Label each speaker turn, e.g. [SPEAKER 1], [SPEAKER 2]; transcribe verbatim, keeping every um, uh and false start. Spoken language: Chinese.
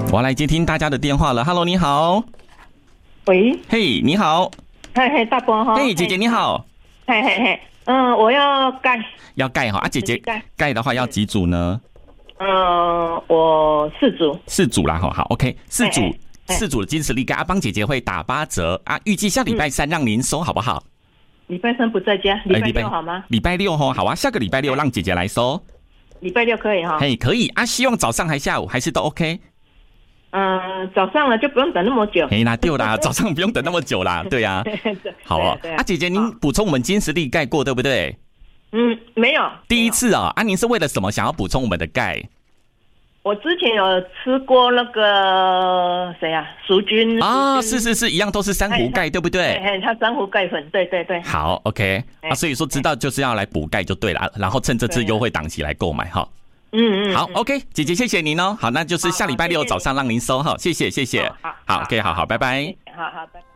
[SPEAKER 1] 我要来接听大家的电话了。Hello， 你好。
[SPEAKER 2] 喂。
[SPEAKER 1] 嘿、hey, 你好。
[SPEAKER 2] 嘿嘿，大伯哈。
[SPEAKER 1] 嘿、hey, 姐姐你好。
[SPEAKER 2] 嘿嘿嘿，嗯，我要盖。
[SPEAKER 1] 要盖哈啊，姐姐盖的话要几组呢？
[SPEAKER 2] 嗯，我四组。
[SPEAKER 1] 四组啦哈，好 ，OK， 四组。嘿嘿四组的金石力盖，阿邦姐姐会打八折啊！预计下礼拜三让您收，好不好？
[SPEAKER 2] 礼拜三不在家，礼拜六好吗？
[SPEAKER 1] 礼拜六吼，好啊，下个礼拜六让姐姐来收。
[SPEAKER 2] 礼拜六可以哈？
[SPEAKER 1] 嘿，可以啊，希望早上还下午还是都 OK。
[SPEAKER 2] 嗯，早上了就不用等那么久。
[SPEAKER 1] 嘿啦，对啦，早上不用等那么久啦，对呀、啊。好啊，啊姐姐，您补充我们金石力盖过对不对？
[SPEAKER 2] 嗯，没有。
[SPEAKER 1] 第一次啊，啊，您是为了什么想要补充我们的钙？
[SPEAKER 2] 我之前有吃过那个谁呀、啊，蜀菌
[SPEAKER 1] 啊，是是是，一样都是珊瑚钙，对不对？
[SPEAKER 2] 哎，它珊瑚钙粉，对对对。
[SPEAKER 1] 好 ，OK， 啊，所以说知道就是要来补钙就对了，然后趁这次优惠档期来购买哈。
[SPEAKER 2] 嗯嗯。
[SPEAKER 1] 好 ，OK， 姐姐谢谢您哦。好，那就是下礼拜六早上让您收哈，谢谢谢谢。
[SPEAKER 2] 好，
[SPEAKER 1] 好 ，OK， 好好，拜拜。
[SPEAKER 2] 好好，拜拜。